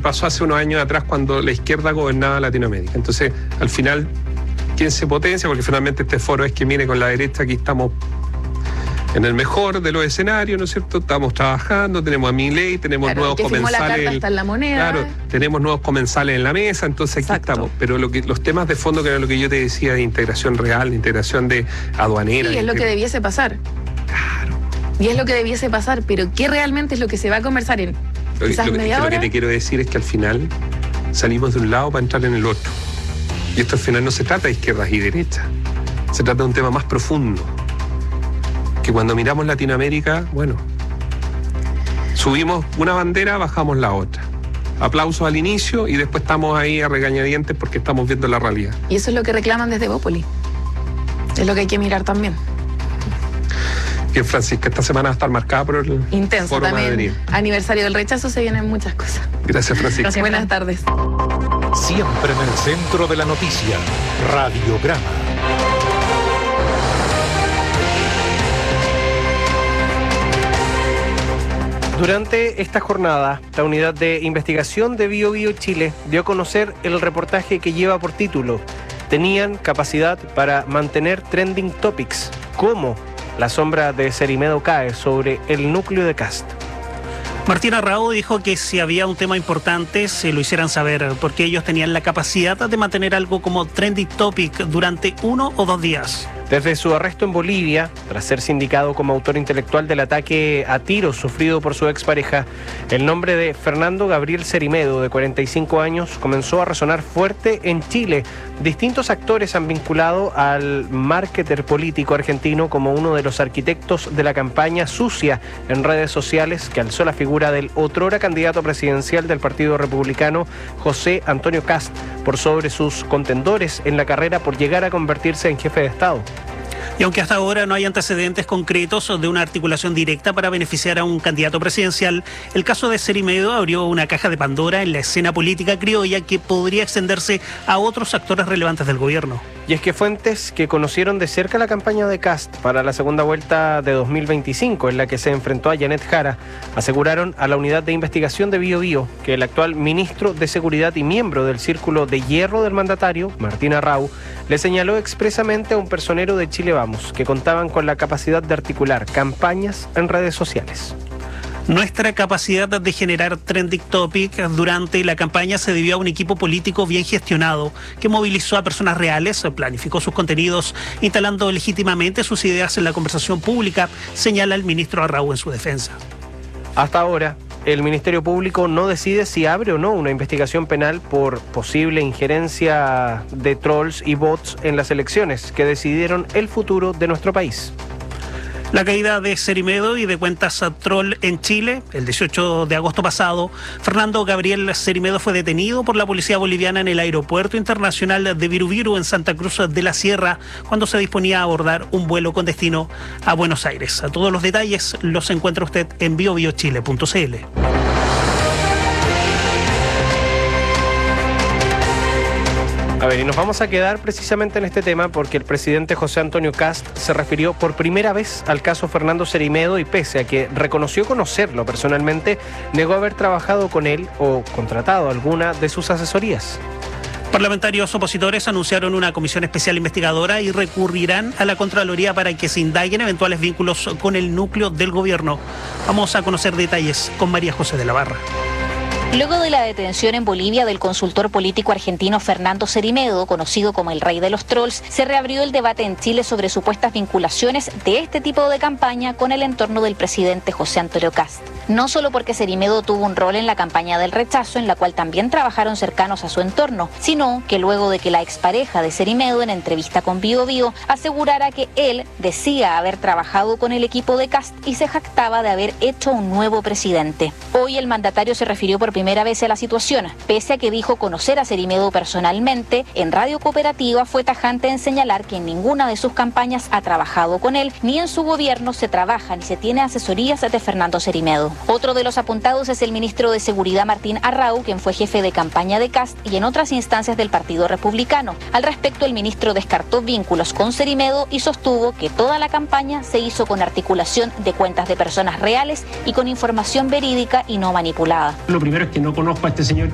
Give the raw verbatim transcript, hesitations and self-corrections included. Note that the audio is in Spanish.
pasó hace unos años atrás cuando la izquierda gobernaba Latinoamérica. Entonces, al final, ¿quién se potencia? Porque finalmente este foro es que mire con la derecha, aquí estamos en el mejor de los escenarios, ¿no es cierto? Estamos trabajando, tenemos a Milei, tenemos claro, nuevos que comensales. La carta está en la moneda. Claro, tenemos nuevos comensales en la mesa, entonces aquí Exacto. estamos. Pero lo que, los temas de fondo, que era lo que yo te decía, de integración real, de integración de aduanera. Sí, es lo que debiese pasar. Claro. Y es lo que debiese pasar, pero ¿qué realmente es lo que se va a conversar en Lo, quizás lo, media que, hora? lo que te quiero decir es que al final salimos de un lado para entrar en el otro. Y esto al final no se trata de izquierdas y derechas. Se trata de un tema más profundo. Que cuando miramos Latinoamérica, bueno, subimos una bandera, bajamos la otra. Aplausos al inicio y después estamos ahí a regañadientes porque estamos viendo la realidad. Y eso es lo que reclaman desde Bópoli. Es lo que hay que mirar también. Bien, Francisca, esta semana va a estar marcada por el Intenso Foro también. Madrid. Aniversario del rechazo, se vienen muchas cosas. Gracias, Francisca. Gracias, buenas tardes. Siempre en el centro de la noticia, Radiograma. Durante esta jornada, la Unidad de Investigación de Bio Bio Chile dio a conocer el reportaje que lleva por título «Tenían capacidad para mantener trending topics, ¿cómo la sombra de Cerimedo cae sobre el núcleo de Kast?». Martín Arrau dijo que si había un tema importante se lo hicieran saber, porque ellos tenían la capacidad de mantener algo como trending topic durante uno o dos días. Desde su arresto en Bolivia, tras ser sindicado como autor intelectual del ataque a tiros sufrido por su expareja, el nombre de Fernando Gabriel Cerimedo, de cuarenta y cinco años, comenzó a resonar fuerte en Chile. Distintos actores han vinculado al marketer político argentino como uno de los arquitectos de la campaña sucia en redes sociales que alzó la figura del otrora candidato presidencial del Partido Republicano, José Antonio Kast, por sobre sus contendores en la carrera por llegar a convertirse en jefe de Estado. Y aunque hasta ahora no hay antecedentes concretos de una articulación directa para beneficiar a un candidato presidencial, el caso de Cerimedo abrió una caja de Pandora en la escena política criolla que podría extenderse a otros actores relevantes del gobierno. Y es que fuentes que conocieron de cerca la campaña de Kast para la segunda vuelta de dos mil veinticinco, en la que se enfrentó a Janet Jara, aseguraron a la Unidad de Investigación de Bio Bio que el actual ministro de Seguridad y miembro del Círculo de Hierro del mandatario, Martín Arrau, le señaló expresamente a un personero de Chile Vamos que contaban con la capacidad de articular campañas en redes sociales. Nuestra capacidad de generar trending topic durante la campaña se debió a un equipo político bien gestionado que movilizó a personas reales, planificó sus contenidos, instalando legítimamente sus ideas en la conversación pública, señala el ministro Arrau en su defensa. Hasta ahora, el Ministerio Público no decide si abre o no una investigación penal por posible injerencia de trolls y bots en las elecciones que decidieron el futuro de nuestro país. La caída de Cerimedo y de cuentas troll en Chile, el dieciocho de agosto pasado, Fernando Gabriel Cerimedo fue detenido por la policía boliviana en el aeropuerto internacional de Virubiru en Santa Cruz de la Sierra, cuando se disponía a abordar un vuelo con destino a Buenos Aires. A todos los detalles los encuentra usted en bio bio chile punto c l. A ver, y nos vamos a quedar precisamente en este tema porque el presidente José Antonio Kast se refirió por primera vez al caso Fernando Cerimedo y pese a que reconoció conocerlo personalmente, negó haber trabajado con él o contratado alguna de sus asesorías. Parlamentarios opositores anunciaron una comisión especial investigadora y recurrirán a la Contraloría para que se indaguen eventuales vínculos con el núcleo del gobierno. Vamos a conocer detalles con María José de la Barra. Luego de la detención en Bolivia del consultor político argentino Fernando Cerimedo, conocido como el rey de los trolls, se reabrió el debate en Chile sobre supuestas vinculaciones de este tipo de campaña con el entorno del presidente José Antonio Kast. No solo porque Cerimedo tuvo un rol en la campaña del rechazo, en la cual también trabajaron cercanos a su entorno, sino que luego de que la expareja de Cerimedo, en entrevista con Bio Bio, asegurara que él decía haber trabajado con el equipo de Kast y se jactaba de haber hecho un nuevo presidente. Hoy el mandatario se refirió por primera vez a la situación. Pese a que dijo conocer a Cerimedo personalmente, en Radio Cooperativa fue tajante en señalar que en ninguna de sus campañas ha trabajado con él, ni en su gobierno se trabaja ni se tiene asesorías de Fernando Cerimedo. Otro de los apuntados es el ministro de Seguridad Martín Arrau, quien fue jefe de campaña de Kast y en otras instancias del Partido Republicano. Al respecto, el ministro descartó vínculos con Cerimedo y sostuvo que toda la campaña se hizo con articulación de cuentas de personas reales y con información verídica y no manipulada. Lo primero es que no conozco a este señor